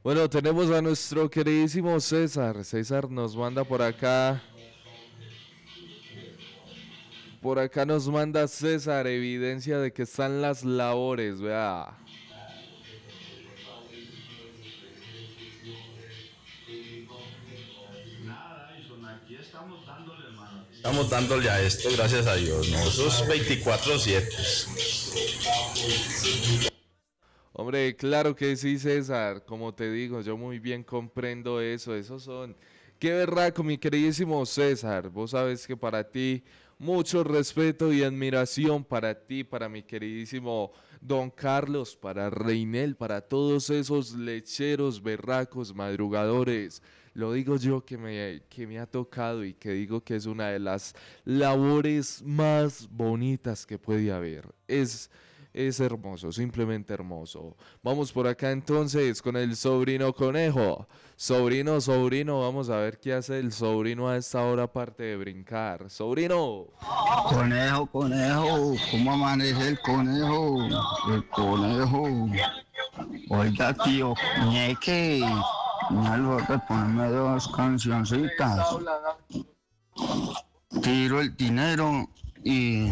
Bueno, tenemos a nuestro queridísimo César. César nos manda por acá. Por acá nos manda César evidencia de que están las labores, vea. Nada, Edison, aquí estamos dándole, hermano. Estamos dándole a esto, gracias a Dios, ¿no? Esos 24/7. Hombre, claro que sí, César. Como te digo, yo muy bien comprendo eso. Esos son. Qué berraco, mi queridísimo César. Vos sabes que para ti, mucho respeto y admiración para ti, para mi queridísimo Don Carlos, para Reinel, para todos esos lecheros, berracos, madrugadores. Lo digo yo que me ha tocado y que digo que es una de las labores más bonitas que puede haber. Es hermoso, simplemente hermoso. Vamos por acá entonces con el sobrino conejo. Sobrino, sobrino, vamos a ver qué hace el sobrino a esta hora aparte de brincar. Sobrino. Conejo, conejo, ¿cómo amanece el conejo? El conejo. Oiga, tío, ñeque, me algo de ponerme dos cancioncitas. Tiro el dinero y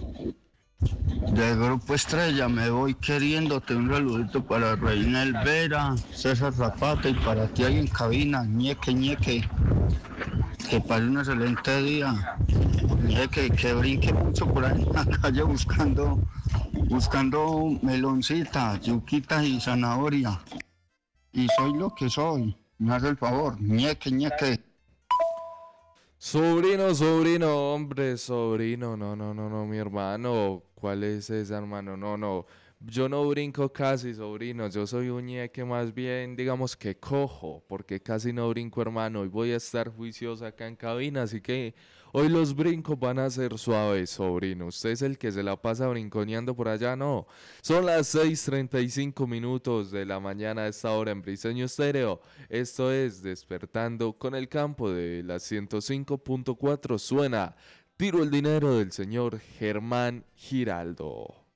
del grupo Estrella me voy queriéndote un saludito para Reinel Vera, César Zapata y para ti ahí en cabina, ñeque, ñeque. Que pase un excelente día. Que brinque mucho por ahí en la calle buscando meloncitas, yuquitas y zanahoria. Y soy lo que soy. Me hace el favor. Ñeque, ñeque. Sobrino, sobrino, hombre, sobrino. No, no, no, no, mi hermano. ¿Cuál es ese hermano? No, no. Yo no brinco casi, sobrino. Yo soy un ñeque más bien, digamos que cojo, porque casi no brinco, hermano. Hoy voy a estar juicioso acá en cabina, así que hoy los brincos van a ser suaves, sobrino. Usted es el que se la pasa brinconeando por allá, no. Son las 6:35 de la mañana a esta hora en Briseño Estéreo. Esto es Despertando con el campo de la 105.4. Suena Tiro el dinero del señor Germán Giraldo.